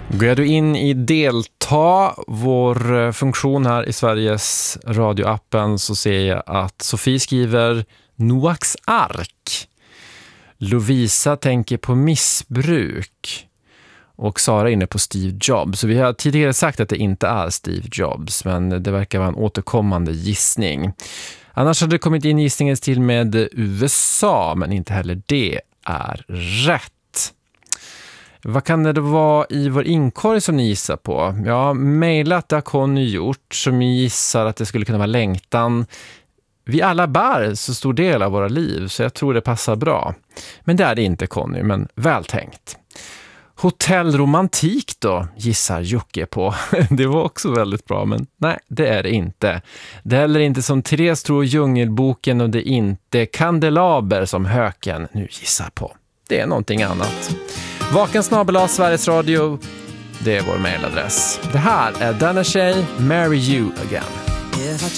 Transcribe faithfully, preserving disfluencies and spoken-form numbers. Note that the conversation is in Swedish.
Går du in i delta, vår funktion här i Sveriges radioappen, så ser jag att Sofie skriver Noaks ark. Lovisa tänker på missbruk. Och Sara är inne på Steve Jobs. Så vi har tidigare sagt att det inte är Steve Jobs, men det verkar vara en återkommande gissning. Annars hade det kommit in gissningen till med U S A, men inte heller det är rätt. Vad kan det vara i vår inkorg som ni gissar på? Ja, mejlat det har Conny gjort, som gissar att det skulle kunna vara längtan. Vi alla bär så stor del av våra liv, så jag tror det passar bra. Men det är det inte, Conny, men väl tänkt. Hotellromantik då, gissar Jocke på. Det var också väldigt bra, men nej, det är det inte. Det är heller inte som Therese tror Djungelboken, och det är inte Kandelaber som Höken nu gissar på. Det är någonting annat. Vaken snabel av Sveriges Radio, det är vår mejladress. Det här är Denna Tjej, Marry You Again.